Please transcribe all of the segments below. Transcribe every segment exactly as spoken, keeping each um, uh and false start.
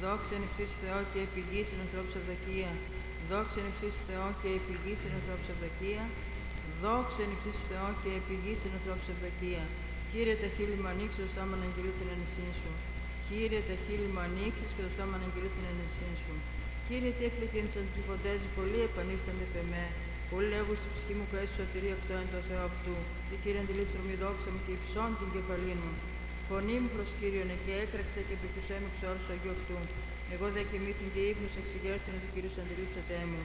Δόξα εν υψίσει Θεό και επιγείς εν ανθρώπους ευδοκία. Δόξα εν υψίσει Θεό και επιγείς εν ανθρώπους ευδοκία. Δόξα εν υψίσει Θεό και επιγείς εν ανθρώπους ευδοκία. Κύριε, τα χείλη μου ανοίξεις, το στόμα να αγγελεί την ενεσύν σου. Κύριε, τα χείλη μου ανοίξεις και το στόμα να αγγελεί την ενεσύν σου. Κύριε, τι εκληθύνεις σαν τη φωτέζη, πολλοί επανήλθαντε πε με. Πολλοί λέγουν στη ψυχή μου πέσει σωτηρία αυτό εν το Θεό αυτού. Και Κύριε, αντιλήφθη μη δόξα μου και υψών την κεφαλή μου. Φωνή μου προς Κύριον και έκραξε και επικουσέ με ξόρους Αγίου αυτού. Εγώ δε κοιμήθην και ύπνος εξηγέρθην του Κύριου αντιλήψατε μου.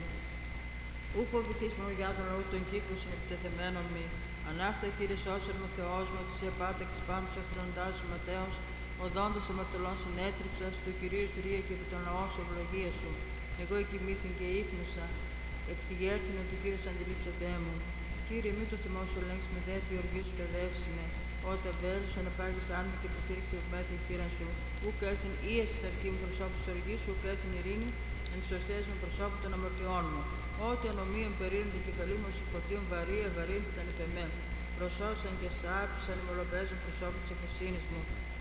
Ου φοβηθείς μου για τον λαό των κύκλων συνεπιτεθεμένων μη. Ανάστα Κύριε σώσον μου Θεός μου, της επάταξης πάνω σου εχθροντάς σου Ματέος, οδόντος αμαρτωλών συνέτριψας, του Κυρίου θηρία και επί των λαών σου ευλογία σου. Εγώ εκοιμήθην και ύπνωσα, εξηγέρθην του Κύριου αντιλήψατε μου. Κύριε, μη το θυμό σου ελέγξει με δε τη οργή σου παιδεύσει με. Όταν βέλουσον επάγεις άνμη και προστήριξε ευμέτη η χείρα σου. Ούκ έστειν ίεση αρκή μου προσώπου της οργής σου, ούκ έστειν ειρήνη εν τις σωστές μου προσώπου των αμαρτιών μου. Ό,τι ανομίων περίρνονται και καλή μου σηκωτίων βαρύ ευαρύνθησαν υπ' εμέ. Προσώσαν και σάπησαν ημολοπαίζουν προσώπου της εφοσύνης μου.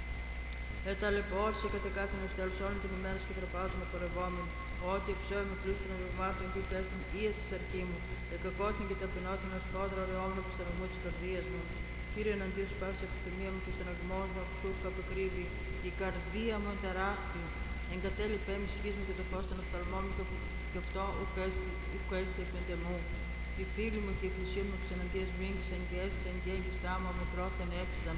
Εταλαιπώρησε κατά κάθε μου στέλους όλων την ημέρα και τροπάζουν με πορευόμενοι. Ό,τι εψώει με πλήστην ευλογμάτων και ούκ έστειν ίεση της αρκή μου. Εκακόθην και ταπεινώθην ως πόδρα ρεόμενο του στεναγμού της καρδίας μου. Κύριε, εναντίον σου πάσα επιθυμία μου και στον αγμό μου αψού που απεκρύβει, η καρδία μου ταράχτη. Εγκατέλει πέμει σχής μου και το φως των οφθαλμών μου και αυτό ουκ έστι επέντε μου. Οι φίλοι μου και η εκκλησία μου ξεναντίας μου ήγγισαν και έστησαν και έγκυστά μου αμετρώθεν έστησαν.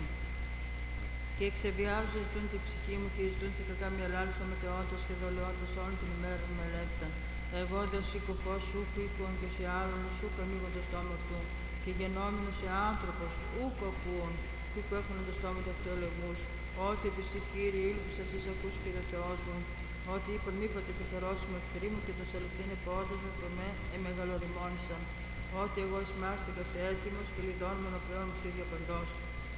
Και εξεβιάζουν ζητούν την ψυχή μου και ζητούν σε κακά μυαλάλισσα μετεώντας και δολεώντας όλη την ημέρα μου μελέτησαν. Εγώ δε ως οικοφός σου πήκον και σε άλλον σου καμίγον το στόμα του. Και γενόμενος σε άνθρωπος, ούκ ακούων, και ούκ έχουν το στόμα του αυτοελεγμούς. Ότι επιστή Κύριε, ήλπισα εις ακούς Κύριε Θεός μου. Ότι είπαν μη πατριφερώσιμο εχθροί μου και το σελευθύνε πόδες μου προ με εμεγαλοριμόνησαν. Ότι εγώ εισμάστηκα σε έτοιμος και λιδών μονοπλέον μου στη διαπαντός.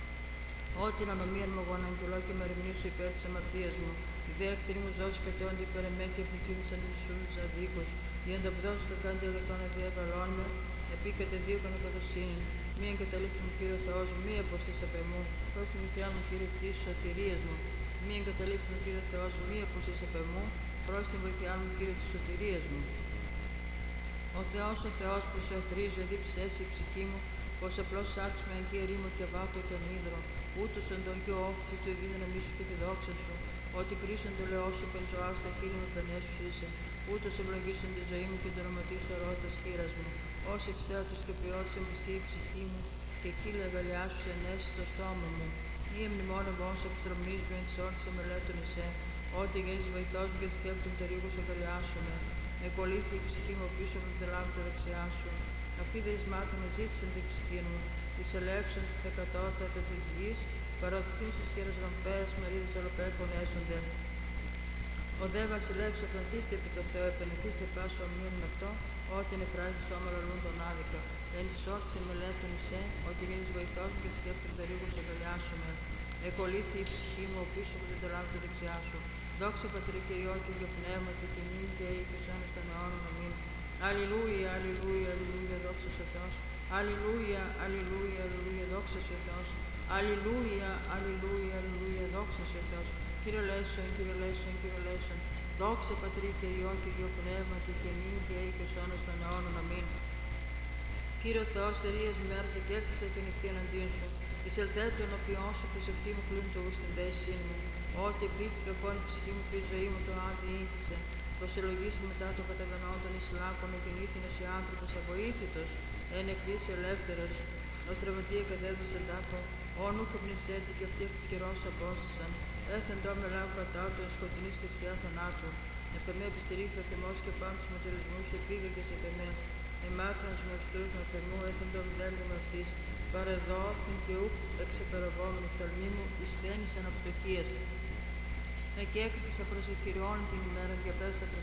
Ότι την ανομίαν μου εγώ αναγγελώ και με ερευνήσω υπέρ της αμαρτίας μου. Οι δε εχθροί μου ζώσει κατέονται υπέρ εμέ και επικίνησαν μισούς αδίκους. Οι ανταπτώσεις κακάντι αγατών αδιαβαλών με. Επίκατε δύο κανοκατοσύνη. Μη εγκαταλείψει μου Κύριε Θεός μου, μη αποστείς απ' εμού. Προς τη μητιά μου Κύριε της σωτηρίας μου. Μη εγκαταλείψει μου Κύριε Θεός μου, μη αποστείς απ' εμού. Προς τη βοηθιά μου Κύριε της σωτηρίας μου. Ο Θεός, ο Θεός που σε οθρίζω, εδίψε η ψυχή μου, πως απλώς σάξ με εκεί ερήμο και βάτω και ανίδρο. Ούτως εν τον και όφθη του εδύναμη σου και τη δόξα σου. Ότι κρίσον το λαιό σου περ ζωάς τα χείλη μου περνές σου είσαι. Ούτως ευλογήσον τη ζωή μου και τον οματίσω ορότας χείρας μου. Ως εξτέατος και ποιότης εμπιστεί η ψυχή μου και κύλια αγκαλιά σου σε ενέσει στο στόμα μου. Μη εμνημόνω όσο επιστρομνείς με τις όρτες εμελέτων εσέ. Ότι γίνεις βοηθός μου και τη σκέπτον το ρίγος αγκαλιάσουμε. Εκολύθη η ψυχή μου πίσω από την λάβη τα δεξιά σου. Αυτοί δε εις μάθανε ζήτησαν την ψυχή μου. Τις ελεύσαν τις δεκατότατα της γης. Παραδοθούν στις χέρες ρομπαίες μερίδες ολοπέκων έσονται. Ο δε βασιλεύς αφροντίστε επί το Θεό, επενηθήστε πάσο ομοίων με αυτό, ότι νεφράζει στο άμα λαλούν τον άδικα. Εν της όρτης εμελέτων εισέ, ότι γίνεις βοηθός μου και τη σκέφτον περίγους αγκαλιάσουμε. Εκολύθη η ψυχή μου πίσω από την τελάβη του δεξιά σου. Δόξα Πατρί και Υιό και Υιό Πνεύμα και τιμή και οίκος ένας των αιώνων αμήν. Αλληλούια, αλληλούια, αλληλούια, δόξα σε Θεός. Αλληλούια, αλληλούια, αλληλούια, δόξα σε Θεός. Αλληλούια, αλληλούια, αλληλούια, δόξα σε Θεός. Κύριε Λέησον, Κύριε Λέησον, Κύριε Λέησον. Δόξα Πατρί και Υιό και Υιό Πνεύμα και τιμή και οίκος ένας των αιώνων αμήν. Κύριε Θεός, τερίες μέρες και έκτισα την ηχθή εναντίον σου. Εις ελθέτω ενώπιόν σου και σε αυτή μου κλείνει το γουστιν δέσιν μου. Ότι επίστηκα κόν η ψυχή μου και η ζωή μου το άδει ήθισε. Προσελογήσει μετά το καταβενόντων εις λάκων και νύθινος οι άνθρωπος αβοήθητος. Εν εκκλήσει ελεύθερος. Ως τραυματία κατέβησε τάφο. Όνου κοπνησέτη και αυτοί εκ της καιρός απόστησαν. Έθεν το με λάβου κατά του εν σκοτεινής και σκιά θανάτου. Επεμέ επιστηρίχθη ο θυμός και πάνω τους μετερισμούς επήγα και σε πεμέ. Εμάθραν γνωστούς με θερμού έθεν το βδέλγμα αυτής. Παρεδόθην και ούκ εξεπερευόμενοι φθαλμοί μου εισθένησαν από φτωχίες. Εκέκρισα προς εκχειριών την ημέρα και πέσα προς